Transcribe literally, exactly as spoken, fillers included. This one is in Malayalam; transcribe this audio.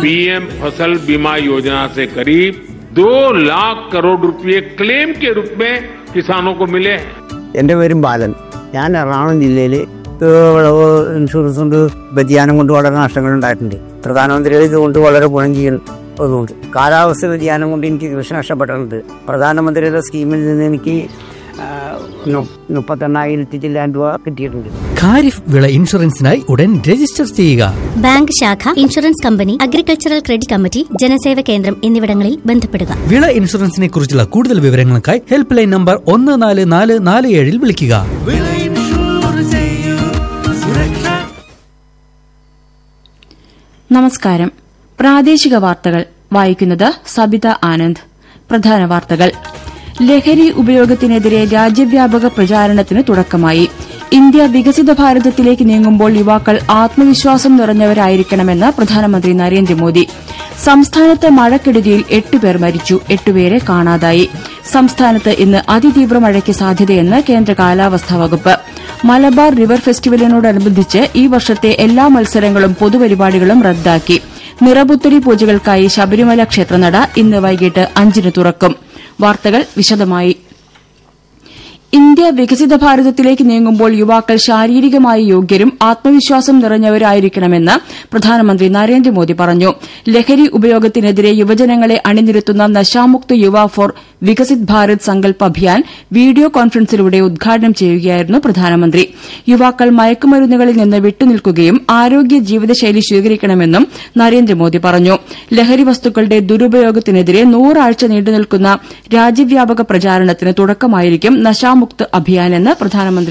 पीएम फसल बीमा योजना से करीब दो लाख करोड़ रुपए क्लेम के रूप में किसानों को मिले हैं. എന്റെ പേരും ബാലൻ. ഞാൻ എറണാകുളം ജില്ലയിൽ വിളവ് ഇൻഷുറൻസ് കൊണ്ട് വ്യതിയാനം കൊണ്ട് വളരെ നഷ്ടങ്ങൾ ഉണ്ടായിട്ടുണ്ട്. പ്രധാനമന്ത്രിയുടെ ഇതുകൊണ്ട് വളരെ ഗുണം ചെയ്യുന്നതുകൊണ്ട് കാലാവസ്ഥ വ്യതിയാനം കൊണ്ട് എനിക്ക് കൃഷി നഷ്ടപ്പെട്ടിട്ടുണ്ട്. പ്രധാനമന്ത്രിയുടെ സ്കീമിൽ നിന്ന് എനിക്ക് മുപ്പത്തെണ്ണായിരത്തി ചില്ലാൻ രൂപ കിട്ടിയിട്ടുണ്ട്. ഖാരിഫ് വിള ഇൻഷുറൻസിനായി ഉടൻ രജിസ്റ്റർ ചെയ്യുക. ബാങ്ക് ശാഖ, insurance company, agricultural credit committee, ജനസേവ കേന്ദ്രം എന്നിവിടങ്ങളിൽ ബന്ധപ്പെടുക. വിള ഇൻഷുറൻസിനെ കുറിച്ചുള്ള കൂടുതൽ വിവരങ്ങൾക്കായി ഹെൽപ്പ് ലൈൻ നമ്പർ ഒന്ന് നാല് നാല് നാല് ഏഴിൽ വിളിക്കുക. നമസ്കാരം. പ്രാദേശിക വാർത്തകൾ വായിക്കുന്നത് സബിത ആനന്ദ്. പ്രധാന വാർത്തകൾ. ലഹരി ഉപയോഗത്തിനെതിരെ രാജ്യവ്യാപക പ്രചാരണത്തിന് തുടക്കമായി. ഇന്ത്യ വികസിത ഭാരതത്തിലേക്ക് നീങ്ങുമ്പോൾ യുവാക്കൾ ആത്മവിശ്വാസം നിറഞ്ഞവരായിരിക്കണമെന്ന് പ്രധാനമന്ത്രി നരേന്ദ്രമോദി. സംസ്ഥാനത്ത് മഴക്കെടുതിയിൽ എട്ടുപേർ മരിച്ചു, എട്ടുപേരെ കാണാതായി. സംസ്ഥാനത്ത് ഇന്ന് അതിതീവ്ര മഴയ്ക്ക് സാധ്യതയെന്ന് കേന്ദ്ര കാലാവസ്ഥാ വകുപ്പ്. മലബാർ റിവർ ഫെസ്റ്റിവലിനോടനുബന്ധിച്ച് ഈ വർഷത്തെ എല്ലാ മത്സരങ്ങളും പൊതുപരിപാടികളും റദ്ദാക്കി. നിറപുത്തരി പൂജകൾക്കായി ശബരിമല ക്ഷേത്രനട ഇന്ന് വൈകിട്ട് അഞ്ചിന് തുറക്കും. വാർത്തകൾ വിശദമായി. ഇന്ത്യ വികസിത ഭാരതത്തിലേക്ക് നീങ്ങുമ്പോൾ യുവാക്കൾ ശാരീരികമായി യോഗ്യരും ആത്മവിശ്വാസം നിറഞ്ഞവരായിരിക്കണമെന്ന് പ്രധാനമന്ത്രി നരേന്ദ്രമോദി പറഞ്ഞു. ലഹരി ഉപയോഗത്തിനെതിരെ യുവജനങ്ങളെ അണിനിരത്തുന്ന നശാമുക്ത് യുവ ഫോർ വികസിത് ഭാരത് സങ്കൽപ് അഭിയാൻ വീഡിയോ കോൺഫറൻസിലൂടെ ഉദ്ഘാടനം ചെയ്യുകയായിരുന്നു പ്രധാനമന്ത്രി. യുവാക്കൾ മയക്കുമരുന്നുകളിൽ നിന്ന് വിട്ടുനിൽക്കുകയും ആരോഗ്യ ജീവിതശൈലി സ്വീകരിക്കണമെന്നും നരേന്ദ്രമോദി പറഞ്ഞു. ലഹരി വസ്തുക്കളുടെ ദുരുപയോഗത്തിനെതിരെ നൂറാഴ്ച നീണ്ടുനിൽക്കുന്ന രാജ്യവ്യാപക പ്രചാരണത്തിന് തുടക്കമായിരിക്കും നശാമുക്ത് അഭിയാനെന്ന് പ്രധാനമന്ത്രി